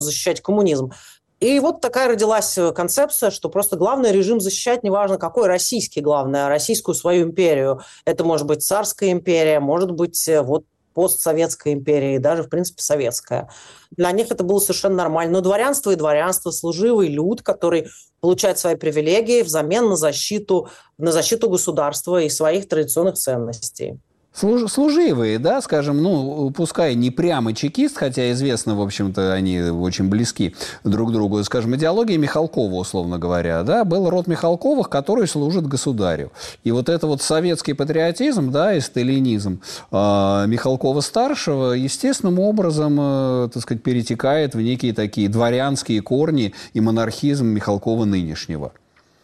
защищать коммунизм. И вот такая родилась концепция, что просто главное режим защищать, неважно какой, российский главное, российскую свою империю. Это может быть царская империя, может быть вот постсоветская империя и даже, в принципе, советская. Для них это было совершенно нормально. Но дворянство и дворянство, служивый люд, который получает свои привилегии взамен на защиту государства и своих традиционных ценностей. Служивые, да, скажем, ну, пускай не прямо чекист, хотя известно, в общем-то, они очень близки друг к другу, скажем, идеология Михалкова, условно говоря, да, был род Михалковых, который служит государю. И вот это вот советский патриотизм, да, и сталинизм Михалкова-старшего естественным образом, так сказать, перетекает в некие такие дворянские корни и монархизм Михалкова нынешнего.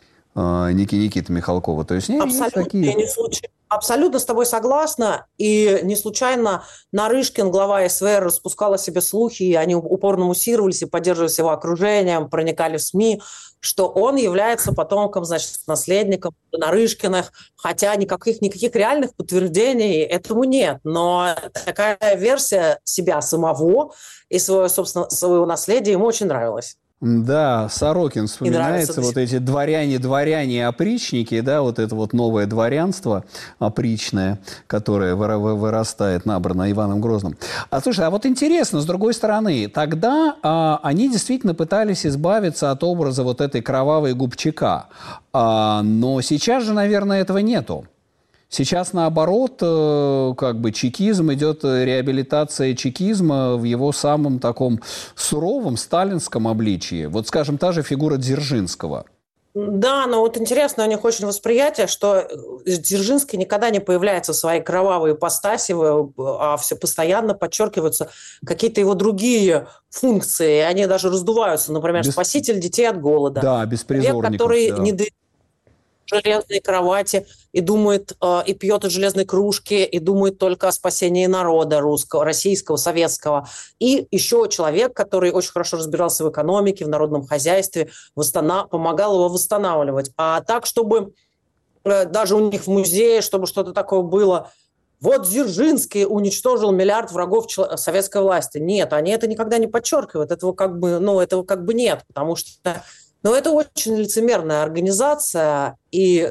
Никиты Михалкова. То есть, Абсолютно, такие... не случайно. Абсолютно с тобой согласна. И не случайно Нарышкин, глава СВР, распускал о себе слухи, и они упорно муссировались и поддерживались его окружением, проникали в СМИ, что он является потомком, значит, наследником Нарышкиных, хотя никаких реальных подтверждений этому нет. Но такая версия себя самого и своего наследия ему очень нравилась. Да, Сорокин вспоминается, вот эти дворяне, опричники, да, вот это вот новое дворянство опричное, которое вырастает, набрано Иваном Грозным. Слушай, а вот интересно, с другой стороны, тогда они действительно пытались избавиться от образа вот этой кровавой губчака, но сейчас же, наверное, этого нету. Сейчас, наоборот, как бы чекизм, идет реабилитация чекизма в его самом таком суровом сталинском обличии. Вот, скажем, та же фигура Дзержинского. Да, но вот интересно у них очень восприятие, что Дзержинский никогда не появляется в своей кровавой ипостаси, а все постоянно подчеркиваются какие-то его другие функции. Они даже раздуваются. Например, спаситель детей от голода. Да, беспризорников. Человек, который да. не дышит железной кровати и думает, и пьет из железной кружки, и думает только о спасении народа русского, российского, советского. И еще человек, который очень хорошо разбирался в экономике, в народном хозяйстве, помогал его восстанавливать. А так, чтобы даже у них в музее, чтобы что-то такое было, вот Дзержинский уничтожил миллиард врагов советской власти. Нет, они это никогда не подчеркивают. Этого как бы нет, потому что это очень лицемерная организация, и,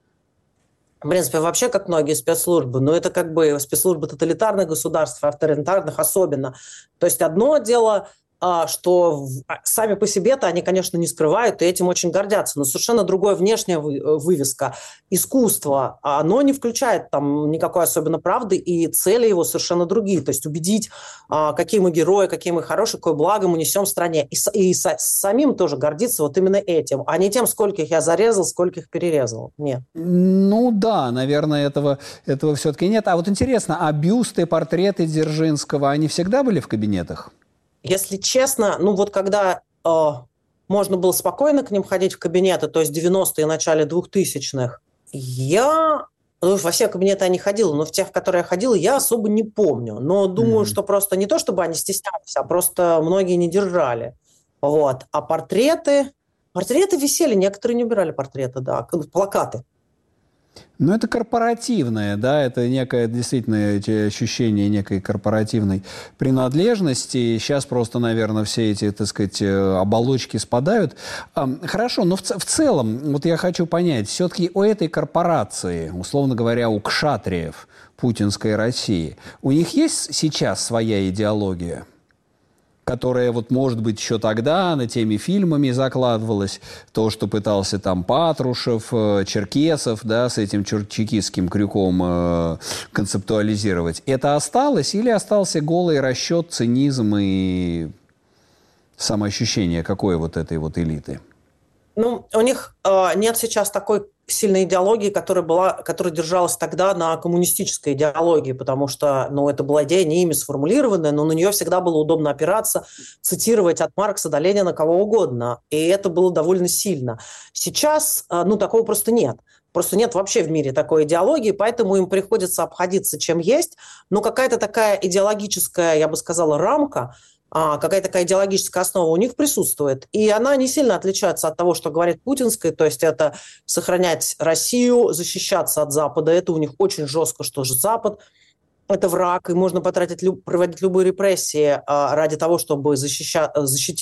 в принципе, вообще, как многие спецслужбы, но это как бы спецслужбы тоталитарных государств, авторитарных особенно. То есть одно дело, что сами по себе-то они, конечно, не скрывают и этим очень гордятся, но совершенно другая внешняя вывеска. Искусство, оно не включает там никакой особенно правды, и цели его совершенно другие. То есть убедить, какие мы герои, какие мы хорошие, какое благо мы несем стране. И самим тоже гордиться вот именно этим, а не тем, сколько их я зарезал, сколько их перерезал. Нет. Ну да, наверное, этого все-таки нет. А вот интересно, а бюсты, портреты Дзержинского, они всегда были в кабинетах? Если честно, когда можно было спокойно к ним ходить в кабинеты, то есть 90-е, начале 2000-х, я во все кабинеты я не ходила, но в тех, в которые я ходила, я особо не помню. Но думаю, что просто не то, чтобы они стеснялись, а просто многие не держали. Вот. А портреты висели, некоторые не убирали портреты, да, плакаты. Ну, это корпоративное, да, это некое действительно ощущение некой корпоративной принадлежности. Сейчас просто, наверное, все эти, так сказать, оболочки спадают. Хорошо, но в целом, вот я хочу понять, все-таки у этой корпорации, условно говоря, у кшатриев путинской России, у них есть сейчас своя идеология? Которая, вот, может быть, еще тогда на теми фильмами закладывалась, то, что пытался там Патрушев, Черкесов, да, с этим чекистским крюком концептуализировать. Это осталось или остался голый расчет, цинизм и самоощущение какой вот этой вот элиты? У них нет сейчас такой сильной идеологии, которая держалась тогда на коммунистической идеологии, потому что, это была идея не ими сформулированная, но на нее всегда было удобно опираться, цитировать от Маркса до Ленина кого угодно, и это было довольно сильно. Сейчас, такого просто нет. Просто нет вообще в мире такой идеологии, поэтому им приходится обходиться чем есть, но какая-то такая идеологическая, я бы сказала, рамка, какая-то такая идеологическая основа у них присутствует. И она не сильно отличается от того, что говорит путинская, то есть это сохранять Россию, защищаться от Запада. Это у них очень жестко, что же Запад это враг, и можно проводить любые репрессии ради того, чтобы защитить